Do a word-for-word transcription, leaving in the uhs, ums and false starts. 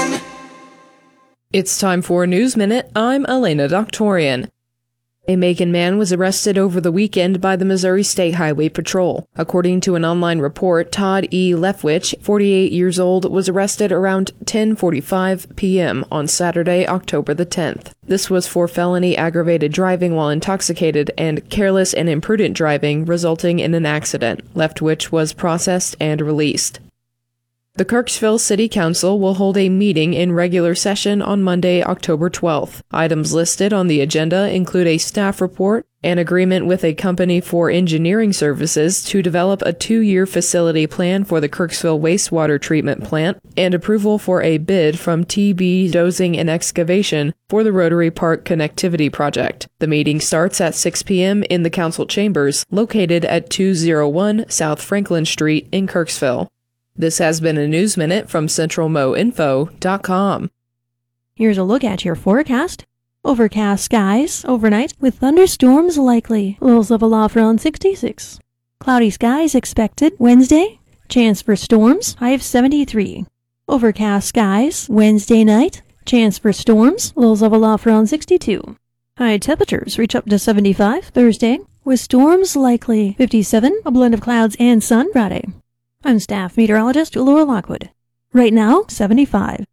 N. It's time for a News Minute. I'm Elena Doctorian. A Macon man was arrested over the weekend by the Missouri State Highway Patrol. According to an online report, Todd E. Lefwich, forty-eight years old, was arrested around ten forty-five p.m. on Saturday, October the tenth. This was for felony aggravated driving while intoxicated and careless and imprudent driving, resulting in an accident. Lefwich was processed and released. The Kirksville City Council will hold a meeting in regular session on Monday, October twelfth. Items listed on the agenda include a staff report, an agreement with a company for engineering services to develop a two-year facility plan for the Kirksville wastewater treatment plant, and approval for a bid from T B Dozing and Excavation for the Rotary Park Connectivity Project. The meeting starts at six p.m. in the council chambers, located at two oh one South Franklin Street in Kirksville. This has been a News Minute from Central Mo Info dot com. Here's a look at your forecast. Overcast skies overnight with thunderstorms likely. Lows of aloft around sixty-six. Cloudy skies expected Wednesday. Chance for storms, high of seventy-three. Overcast skies Wednesday night. Chance for storms, lows of aloft around sixty-two. High temperatures reach up to seventy-five Thursday, with storms likely fifty-seven, a blend of clouds and sun Friday. I'm staff meteorologist Laura Lockwood. Right now, seventy-five.